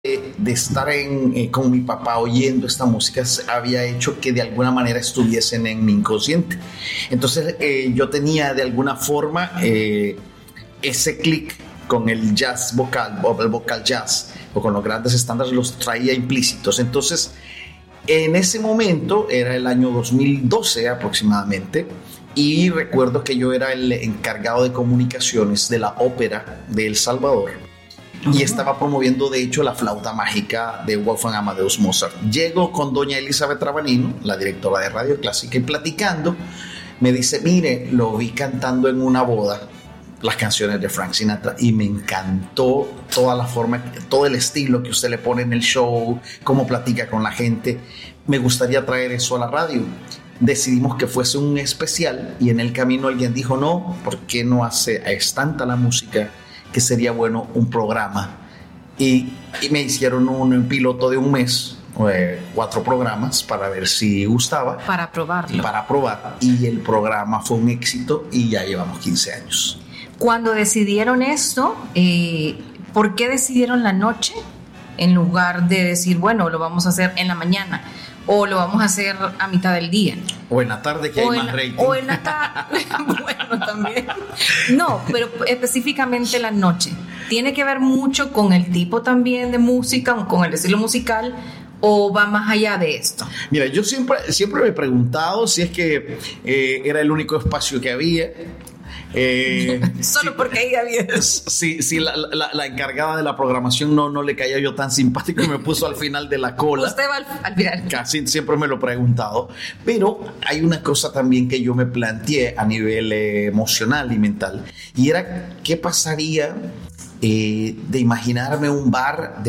de estar con mi papá oyendo esta música había hecho que de alguna manera estuviesen en mi inconsciente. Entonces yo tenía de alguna forma ese clic con el jazz vocal o el vocal jazz o con los grandes estándares, los traía implícitos. Entonces en ese momento era el año 2012 aproximadamente, y recuerdo que yo era el encargado de comunicaciones de la ópera de El Salvador. Y estaba promoviendo, de hecho, la flauta mágica de Wolfgang Amadeus Mozart. Llego con doña Elizabeth Rabanino, la directora de Radio Clásica, y platicando, me dice: mire, lo vi cantando en una boda las canciones de Frank Sinatra y me encantó toda la forma, todo el estilo que usted le pone en el show, cómo platica con la gente. Me gustaría traer eso a la radio. Decidimos que fuese un especial, y en el camino alguien dijo: no, ¿por qué no hace? Es tanta la música que sería bueno un programa. Y me hicieron un piloto de un mes, 4 programas, para ver si gustaba. Para probarlo. Para probar. Y el programa fue un éxito y ya llevamos 15 años. Cuando decidieron esto, ¿por qué decidieron la noche en lugar de decir, bueno, lo vamos a hacer en la mañana? ¿O lo vamos a hacer a mitad del día? O en la tarde, que hay más rating. O en la tarde. Bueno, también. No, pero específicamente la noche. ¿Tiene que ver mucho con el tipo también de música, con el estilo musical, o va más allá de esto? Mira, yo siempre me he preguntado si es que era el único espacio que había. Solo porque ahí había. Sí, la encargada de la programación no le caía yo tan simpático y me puso al final de la cola. Usted va al final. Casi siempre me lo he preguntado. Pero hay una cosa también que yo me planteé a nivel emocional y mental, y era: ¿qué pasaría de imaginarme un bar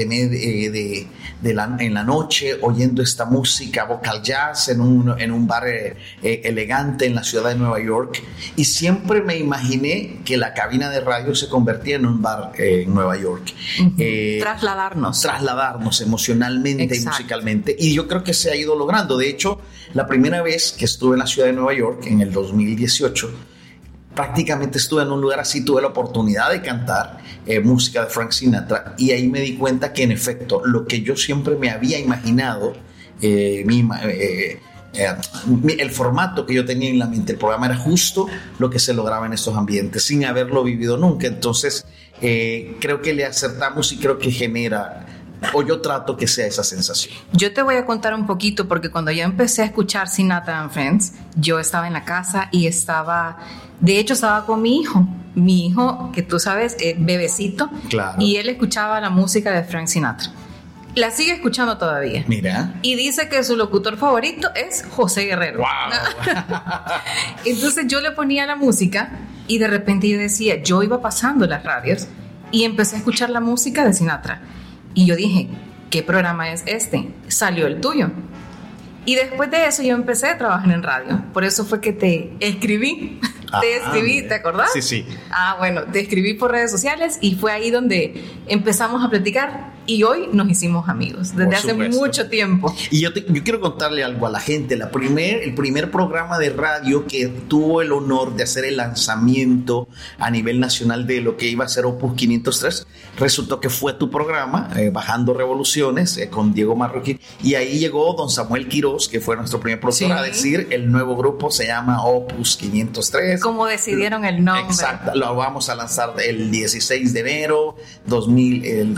en la noche oyendo esta música vocal jazz en un bar elegante en la ciudad de Nueva York? Y siempre me imaginé que la cabina de radio se convertía en un bar en Nueva York. Trasladarnos emocionalmente. Exacto. Y musicalmente, y yo creo que se ha ido logrando. De hecho, la primera vez que estuve en la ciudad de Nueva York, en el 2018, prácticamente estuve en un lugar así, tuve la oportunidad de cantar música de Frank Sinatra, y ahí me di cuenta que en efecto lo que yo siempre me había imaginado, el formato que yo tenía en la mente, el programa, era justo lo que se lograba en estos ambientes sin haberlo vivido nunca. Entonces creo que le acertamos y creo que genera, o yo trato que sea esa sensación. Yo te voy a contar un poquito, porque cuando yo empecé a escuchar Sinatra and Friends, yo estaba en la casa y estaba con mi hijo, que tú sabes, bebecito. Claro. Y él escuchaba la música de Frank Sinatra. La sigue escuchando todavía. Mira. Y dice que su locutor favorito es José Guerrero. ¡Wow! Entonces yo le ponía la música y de repente yo decía, yo iba pasando las radios y empecé a escuchar la música de Sinatra. Y yo dije, ¿qué programa es este? Salió el tuyo. Y después de eso yo empecé a trabajar en radio. Por eso fue que te escribí. ¿Te acordás? Sí. Bueno, te escribí por redes sociales y fue ahí donde empezamos a platicar, y hoy nos hicimos amigos desde hace mucho tiempo. Y yo quiero contarle algo a la gente. El primer programa de radio que tuvo el honor de hacer el lanzamiento a nivel nacional de lo que iba a ser Opus 503, resultó que fue tu programa, Bajando Revoluciones, con Diego Marroquín, y ahí llegó don Samuel Quiroz, que fue nuestro primer profesor, a decir: el nuevo grupo se llama Opus 503. ¿Cómo decidieron el nombre? Exacto, lo vamos a lanzar el 16 de enero el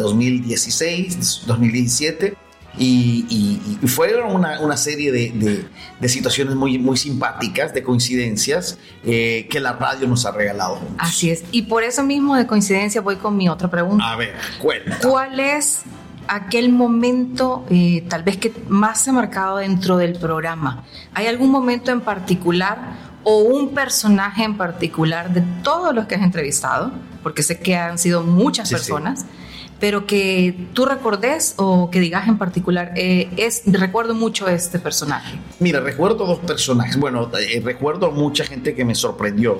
2017, y fueron una serie de situaciones muy, muy simpáticas, de coincidencias que la radio nos ha regalado juntos. Así es, y por eso mismo de coincidencia voy con mi otra pregunta. A ver, cuenta. ¿Cuál es aquel momento tal vez que más se ha marcado dentro del programa? ¿Hay algún momento en particular o un personaje en particular de todos los que has entrevistado? Porque sé que han sido muchas personas. Sí. Pero que tú recordes o que digas en particular, recuerdo mucho este personaje. Mira, recuerdo 2 personajes. Bueno, recuerdo mucha gente que me sorprendió.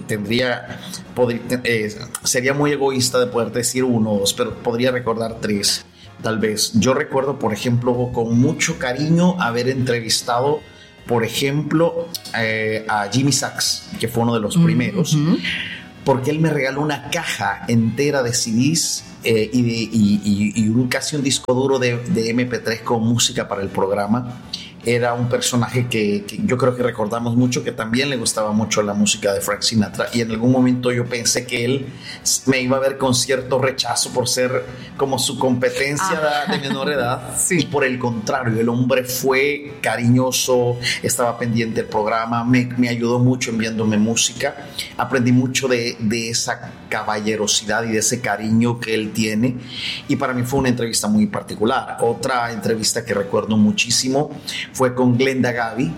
Sería muy egoísta de poder decir 1 o 2, pero podría recordar 3, tal vez. Yo recuerdo, por ejemplo, con mucho cariño haber entrevistado, por ejemplo, a Jimmy Sachs, que fue uno de los primeros, porque él me regaló una caja entera de CDs y casi un disco duro de MP3 con música para el programa. Era un personaje que yo creo que recordamos mucho, que también le gustaba mucho la música de Frank Sinatra, y en algún momento yo pensé que él me iba a ver con cierto rechazo por ser como su competencia de menor edad. Sí. Y por el contrario, el hombre fue cariñoso, estaba pendiente del programa, me ayudó mucho enviándome música. Aprendí mucho de esa caballerosidad y de ese cariño que él tiene, y para mí fue una entrevista muy particular. Otra entrevista que recuerdo muchísimo fue con Glenda Gaby,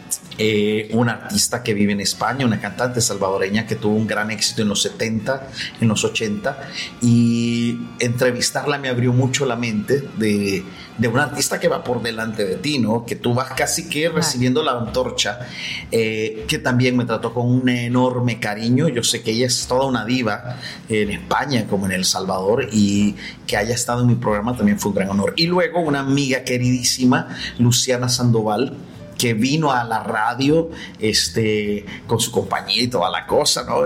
una artista que vive en España, una cantante salvadoreña que tuvo un gran éxito en los 70, en los 80, y entrevistarla me abrió mucho la mente de una artista que va por delante de ti, ¿no? Que tú vas casi que recibiendo la antorcha, que también me trató con un enorme cariño. Yo sé que ella es toda una diva en España como en El Salvador, y que haya estado en mi programa también fue un gran honor. Y luego una amiga queridísima, Luciana Sandoval, que vino a la radio con su compañía y toda la cosa, ¿no?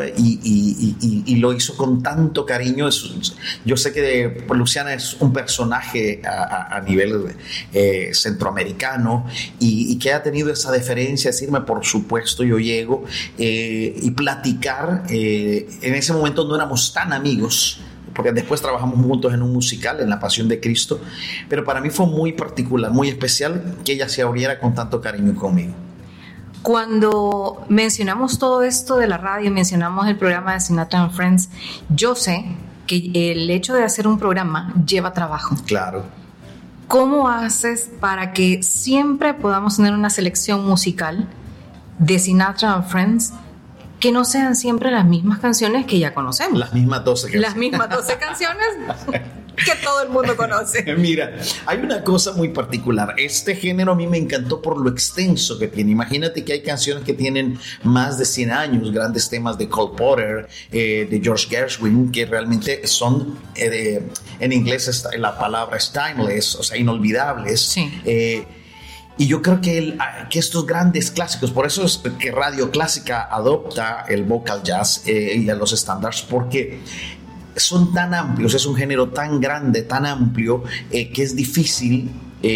Y lo hizo con tanto cariño. Yo sé que Luciana es un personaje a nivel centroamericano, y que ha tenido esa deferencia, decirme, por supuesto, yo llego, y platicar. En ese momento no éramos tan amigos, porque después trabajamos juntos en un musical, en La Pasión de Cristo, pero para mí fue muy particular, muy especial que ella se abriera con tanto cariño conmigo. Cuando mencionamos todo esto de la radio, mencionamos el programa de Sinatra and Friends, yo sé que el hecho de hacer un programa lleva trabajo. Claro. ¿Cómo haces para que siempre podamos tener una selección musical de Sinatra and Friends que no sean siempre las mismas canciones que ya conocemos? Las mismas 12 canciones. Las mismas 12 canciones que todo el mundo conoce. Mira, hay una cosa muy particular. Este género a mí me encantó por lo extenso que tiene. Imagínate que hay canciones que tienen más de 100 años, grandes temas de Cole Porter, de George Gershwin, que realmente son, en inglés la palabra es timeless, o sea, inolvidables. Sí. Y yo creo que estos grandes clásicos, por eso es que Radio Clásica adopta el vocal jazz y a los estándares, porque son tan amplios, es un género tan grande, tan amplio, que es difícil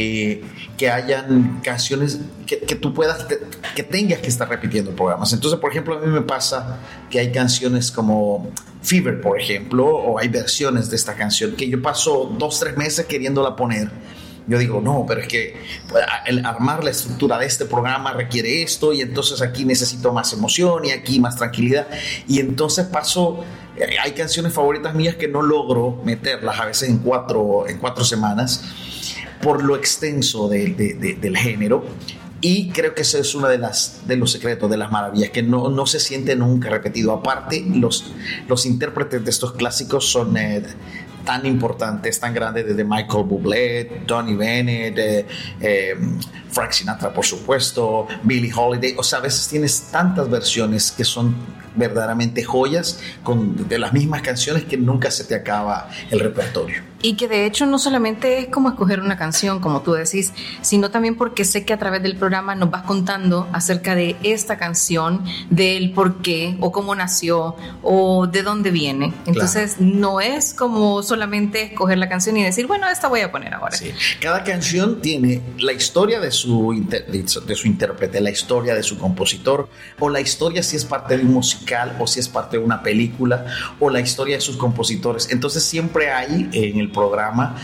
que hayan canciones que tú puedas, que tengas que estar repitiendo programas. Entonces, por ejemplo, a mí me pasa que hay canciones como Fever, por ejemplo, o hay versiones de esta canción que yo paso 2-3 meses queriéndola poner. Yo digo, no, pero es que el armar la estructura de este programa requiere esto, y entonces aquí necesito más emoción y aquí más tranquilidad. Y entonces hay canciones favoritas mías que no logro meterlas a veces en cuatro semanas por lo extenso del género. Y creo que ese es uno de los secretos, de las maravillas, que no se siente nunca repetido. Aparte, los intérpretes de estos clásicos son tan importantes, tan grandes, desde Michael Bublé, Donny Bennett, Frank Sinatra, por supuesto, Billie Holiday. O sea, a veces tienes tantas versiones que son verdaderamente joyas de las mismas canciones, que nunca se te acaba el repertorio. Y que de hecho no solamente es como escoger una canción, como tú decís, sino también porque sé que a través del programa nos vas contando acerca de esta canción, del por qué, o cómo nació, o de dónde viene. Entonces, claro, no es como solamente escoger la canción y decir, bueno, esta voy a poner ahora. Sí. Cada canción tiene la historia de su intérprete, la historia de su compositor, o la historia si es parte de un musical, o si es parte de una película, o la historia de sus compositores. Entonces siempre hay en el programa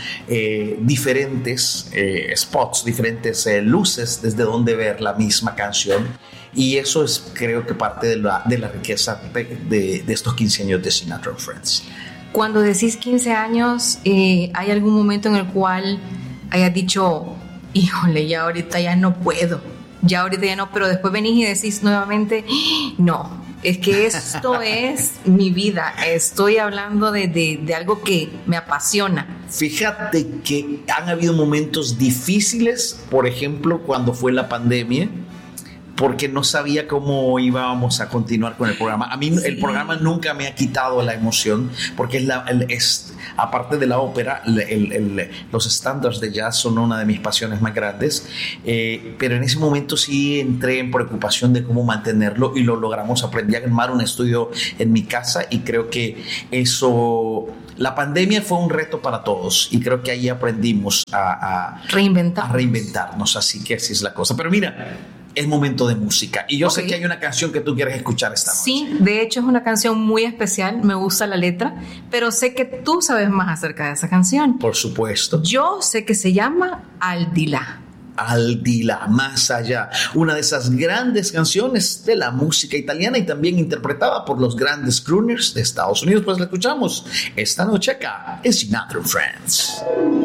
diferentes spots, diferentes luces desde donde ver la misma canción, y eso es, creo que, parte de la riqueza de estos 15 años de Sinatra and Friends. Cuando decís 15 años, ¿hay algún momento en el cual hayas dicho, híjole, ya ahorita ya no puedo, ya ahorita ya no, pero después venís y decís nuevamente, no, es que esto es mi vida, estoy hablando de algo que me apasiona? Fíjate que han habido momentos difíciles, por ejemplo, cuando fue la pandemia, porque no sabía cómo íbamos a continuar con el programa. A mí el programa nunca me ha quitado la emoción, porque aparte de la ópera, los estándares de jazz son una de mis pasiones más grandes, pero en ese momento sí entré en preocupación de cómo mantenerlo, y lo logramos. Aprendí a armar un estudio en mi casa, y creo que eso... La pandemia fue un reto para todos, y creo que ahí aprendimos a reinventarnos, así que así es la cosa. Pero mira, es momento de música, y yo sé que hay una canción que tú quieres escuchar esta noche. Sí, de hecho es una canción muy especial, me gusta la letra, pero sé que tú sabes más acerca de esa canción. Por supuesto. Yo sé que se llama Al Di Là. Al Di Là, más allá, una de esas grandes canciones de la música italiana, y también interpretada por los grandes crooners de Estados Unidos. Pues la escuchamos esta noche acá en Sinatra and Friends.